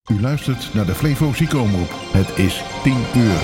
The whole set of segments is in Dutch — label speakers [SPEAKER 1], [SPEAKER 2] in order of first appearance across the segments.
[SPEAKER 1] U luistert naar de Flevo Ziekenomroep. Het is 10 uur.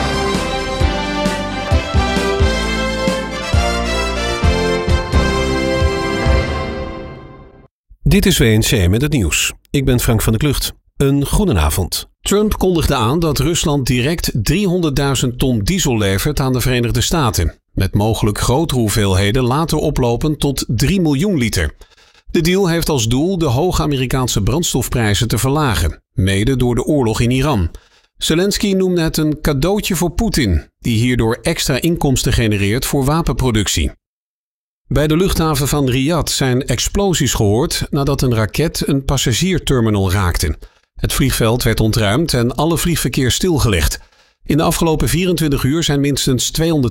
[SPEAKER 2] Dit is WNC met het nieuws. Ik ben Frank van der Klucht. Een goedenavond. Trump kondigde aan dat Rusland direct 300.000 ton diesel levert aan de Verenigde Staten. Met mogelijk grotere hoeveelheden later oplopen tot 3 miljoen liter. De deal heeft als doel de hoge Amerikaanse brandstofprijzen te verlagen, mede door de oorlog in Iran. Zelensky noemde het een cadeautje voor Poetin, die hierdoor extra inkomsten genereert voor wapenproductie. Bij de luchthaven van Riyadh zijn explosies gehoord nadat een raket een passagierterminal raakte. Het vliegveld werd ontruimd en alle vliegverkeer stilgelegd. In de afgelopen 24 uur zijn minstens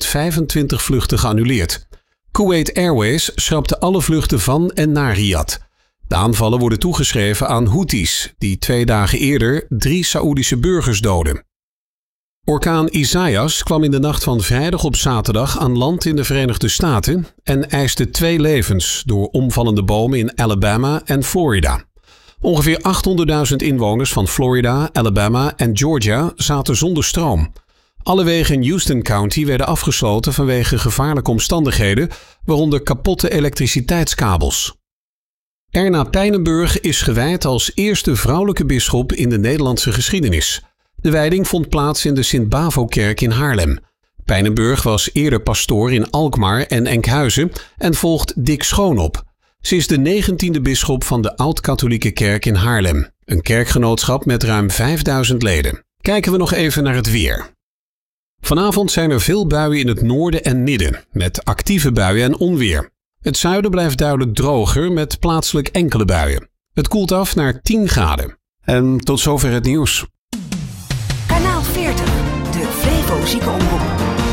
[SPEAKER 2] 225 vluchten geannuleerd. Kuwait Airways schrapte alle vluchten van en naar Riyadh. De aanvallen worden toegeschreven aan Houthis, die 2 dagen eerder 3 Saoedische burgers doden. Orkaan Isaias kwam in de nacht van vrijdag op zaterdag aan land in de Verenigde Staten en eiste 2 levens door omvallende bomen in Alabama en Florida. Ongeveer 800.000 inwoners van Florida, Alabama en Georgia zaten zonder stroom. Alle wegen in Houston County werden afgesloten vanwege gevaarlijke omstandigheden, waaronder kapotte elektriciteitskabels. Erna Pijnenburg is gewijd als eerste vrouwelijke bisschop in de Nederlandse geschiedenis. De wijding vond plaats in de Sint-Bavo-kerk in Haarlem. Pijnenburg was eerder pastoor in Alkmaar en Enkhuizen en volgt Dick Schoon op. Ze is de 19e bisschop van de Oud-Katholieke Kerk in Haarlem, een kerkgenootschap met ruim 5000 leden. Kijken we nog even naar het weer. Vanavond zijn er veel buien in het noorden en midden, met actieve buien en onweer. Het zuiden blijft duidelijk droger met plaatselijk enkele buien. Het koelt af naar 10 graden. En tot zover het nieuws.
[SPEAKER 3] Kanaal 40, de Flevo Ziekenomroep.